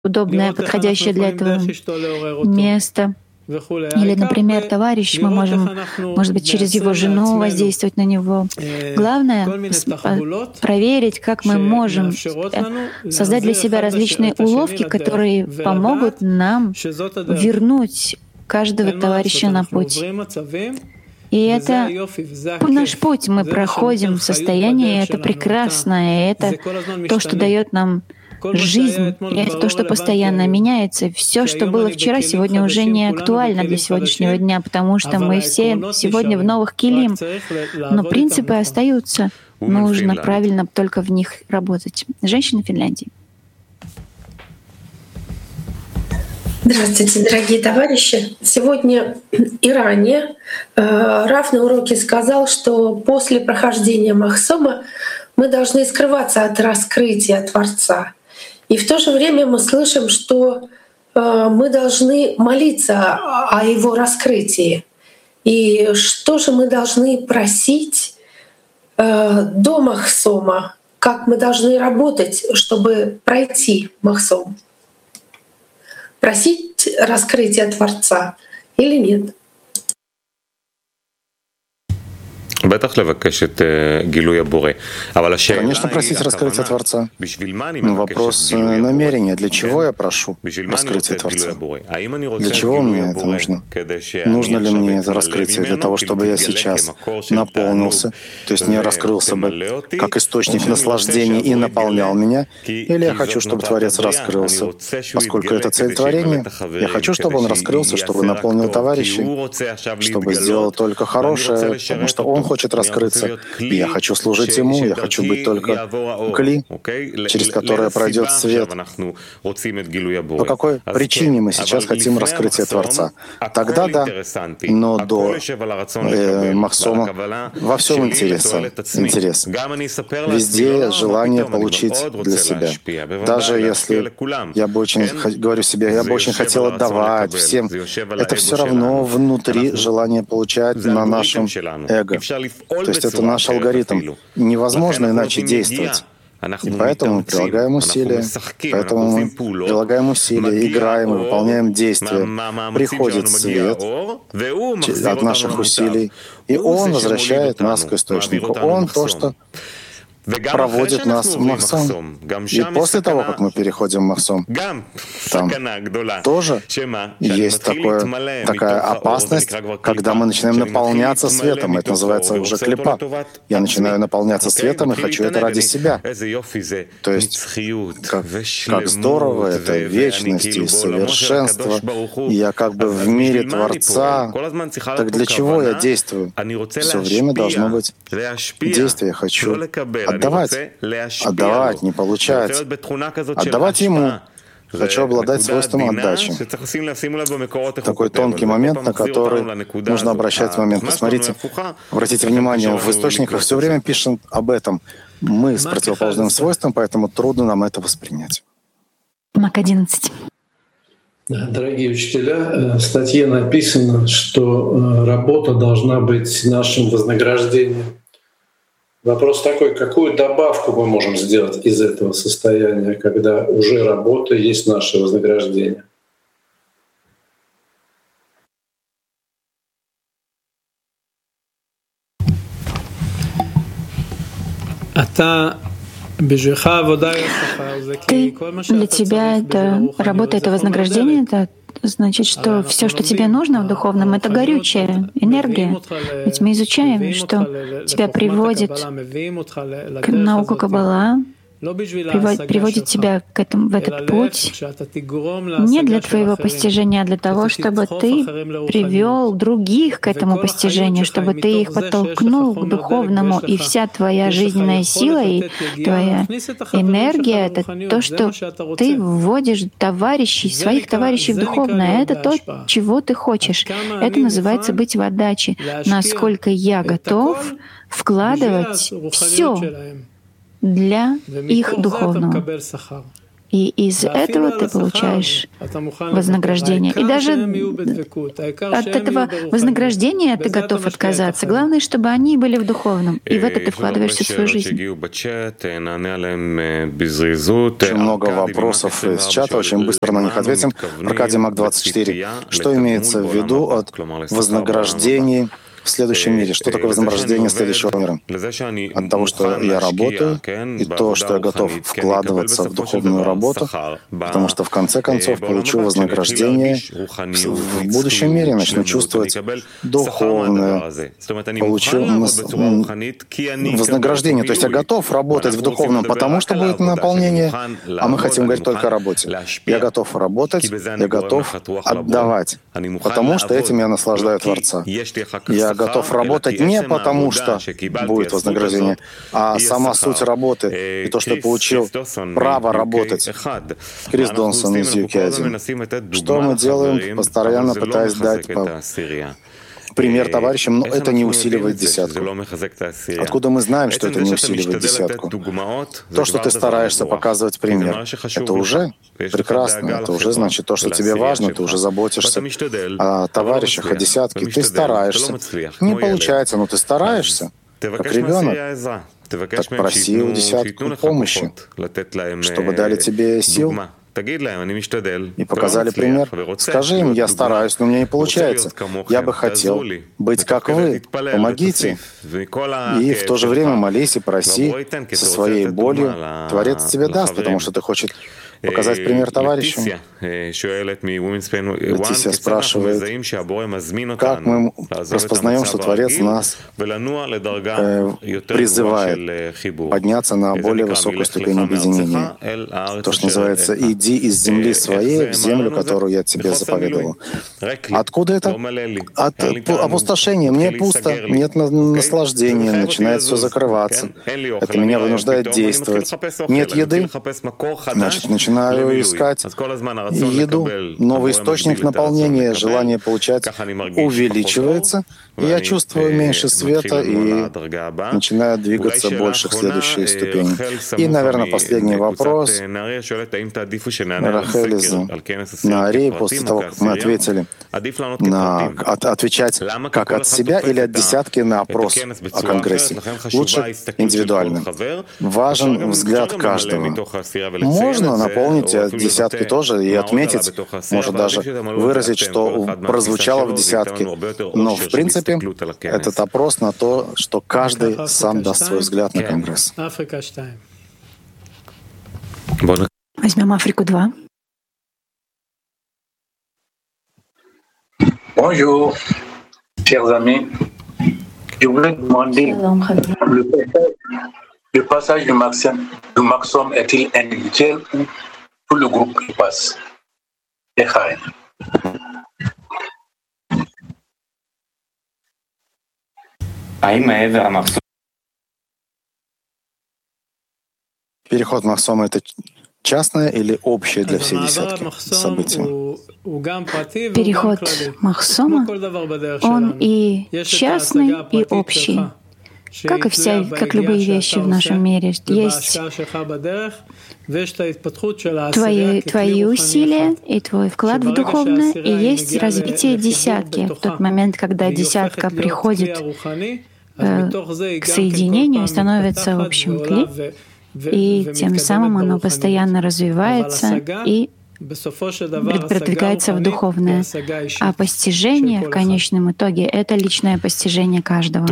удобное, подходящее для этого место. Или, например, товарищ, мы можем, может быть, через его жену воздействовать на него. Главное — проверить, как мы можем создать для себя различные уловки, которые помогут нам вернуть каждого товарища на путь. И это наш путь. Мы проходим в состоянии, и это прекрасно, и это то, что дает нам жизнь, и это то, что постоянно меняется. Все, что было вчера, сегодня уже не актуально для сегодняшнего дня, потому что мы все сегодня в новых килим. Но принципы остаются. Нужно правильно только в них работать. Женщина Финляндии. Здравствуйте, дорогие товарищи. Сегодня и ранее Рав на уроке сказал, что после прохождения Махсома мы должны скрываться от раскрытия Творца. И в то же время мы слышим, что мы должны молиться о его раскрытии. И что же мы должны просить до Махсома? Как мы должны работать, чтобы пройти Махсом? Просить раскрытия Творца или нет? Конечно, просить раскрытия Творца. Но вопрос намерения. Для чего я прошу раскрытия Творца? Для чего мне это нужно? Нужно ли мне это раскрытие для того, чтобы я сейчас наполнился, то есть не раскрылся бы как источник наслаждения и наполнял меня? Или я хочу, чтобы Творец раскрылся? Поскольку это цель творения, я хочу, чтобы он раскрылся, чтобы наполнил товарищей, чтобы сделал только хорошее, потому что он хочет раскрыться. И я хочу служить ему, я хочу быть только кли, через которое пройдет свет. По какой причине мы сейчас хотим раскрытия Творца? Тогда да, но до Махсома во всем интерес. Везде желание получить для себя. Даже если я бы очень, говорю себе, я бы очень хотел отдавать всем, это все равно внутри желание получать на нашем эго. То есть это наш алгоритм. Невозможно иначе действовать. И поэтому мы прилагаем усилия, играем, выполняем действия. Приходит свет от наших усилий, и он возвращает нас к источнику. Он то, что проводит нас в Махсом. И после того, как мы переходим в Махсом, там тоже есть такая опасность, когда мы начинаем наполняться светом. Это называется уже клипа. Я начинаю наполняться светом и хочу это ради себя. То есть как здорово, это вечность и совершенство. И я как бы в мире Творца. Так для чего я действую? Все время должно быть действие. Я хочу отдавать, не получать, отдавать ему. Хочу обладать свойством отдачи. Такой тонкий момент, на который нужно обращать момент. Посмотрите, обратите внимание, в источниках все время пишут об этом. Мы с противоположным свойством, поэтому трудно нам это воспринять. Мак 11. Дорогие учителя, в статье написано, что работа должна быть нашим вознаграждением. Вопрос такой, какую добавку мы можем сделать из этого состояния, когда уже работа есть наше вознаграждение? Для тебя это работа, это вознаграждение, это значит, что все, что тебе нужно в духовном, это горючая энергия. Ведь мы изучаем, что тебя приводит к науку Каббала, приводит тебя в этот путь не для твоего постижения, а для того, чтобы ты привел других к этому постижению, чтобы ты их подтолкнул к духовному, и вся твоя жизненная сила и твоя энергия — это то, что ты вводишь своих товарищей в духовное. Это то, чего ты хочешь. Это называется быть в отдаче. Насколько я готов вкладывать все для их духовного. И из этого ты получаешь вознаграждение. И даже от этого вознаграждения ты готов отказаться. Главное, чтобы они были в духовном. И в это ты вкладываешь всю свою жизнь. Очень много вопросов из чата, очень быстро на них ответим. Аркадий Мак 24. Что имеется в виду от вознаграждений в следующем мире? Что такое вознаграждение следующего мира? От того, что я работаю, и то, что я готов вкладываться в духовную работу, потому что в конце концов получу вознаграждение в будущем мире, начну чувствовать духовное, получу вознаграждение. То есть я готов работать в духовном, потому что будет наполнение, а мы хотим говорить только о работе. Я готов работать, я готов отдавать, потому что этим я наслаждаю Творца. Я готов работать не потому, что будет вознаграждение, а сама суть работы и то, что я получил право работать. Крис Донсон из UK1. Что мы делаем, постоянно пытаясь дать пример товарищам, но это не усиливает десятку. Откуда мы знаем, что это не усиливает десятку? То, что ты стараешься показывать пример, это уже прекрасно, это уже значит то, что тебе важно, ты уже заботишься о товарищах, о десятке, ты стараешься. Не получается, но ты стараешься, как ребенок. Так проси у десятку помощи, чтобы дали тебе сил и показали пример. Скажи им, я стараюсь, но у меня не получается. Я бы хотел быть как вы. Помогите. И в то же время молись и проси со своей болью. Творец тебе даст, потому что ты хочешь показать пример товарищам. Летисия спрашивает, как мы распознаем, что Творец нас призывает подняться на более высокую ступень объединения. То, что называется «иди из земли своей в землю, которую я тебе заповедовал». Откуда это? От опустошения. Мне пусто, нет наслаждения, начинает все закрываться. Это меня вынуждает действовать. Нет еды, значит, начинаю искать еду. Новый источник наполнения, желание получать увеличивается. И я чувствую меньше света и начинаю двигаться больше к следующей ступени. И, наверное, последний вопрос. Рахель из Наарии, после того, как мы ответили, отвечать как от себя или от десятки на опрос о Конгрессе. Лучше индивидуально. Важен взгляд каждого. Можно наполнить от десятки тоже и отметить, может даже выразить, что прозвучало в десятке. Но, в принципе, этот опрос на то, что каждый сам даст свой взгляд на Конгресс. Возьмем Африку 2. Bonjour, chers amis. Je voulais demander, le passage du maximum est-il individuel ou tout le groupe qui passe? Переход Махсома — это частное или общее для всей десятки события? Переход Махсома, он и частный, и общий. Как и любые вещи в нашем мире. Есть твои усилия и твой вклад в духовное, и есть развитие десятки. В тот момент, когда десятка приходит к соединению и становится общим кли, и тем самым оно постоянно развивается и продвигается в духовное. А постижение в конечном итоге — это личное постижение каждого.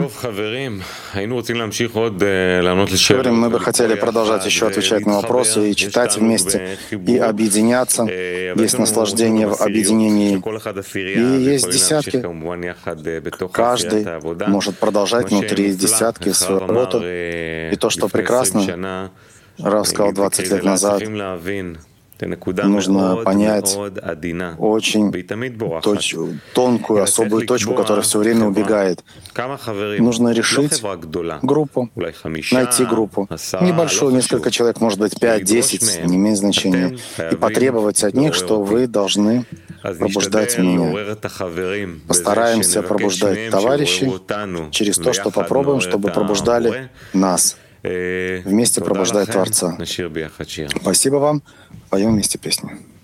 Мы бы хотели продолжать еще отвечать на вопросы и читать вместе, и объединяться. Есть наслаждение в объединении, и есть десятки. Каждый может продолжать внутри десятки свою работу. И то, что прекрасно, Рав сказал 20 лет назад, нужно понять очень тонкую, особую точку, которая все время убегает. Нужно решить группу, найти группу. Небольшую, несколько человек, может быть, 5-10, не имеет значения. И потребовать от них, что вы должны пробуждать меня. Постараемся пробуждать товарищей через то, что попробуем, чтобы пробуждали нас. вместе пробуждает Творца. Спасибо вам. Поем вместе песню.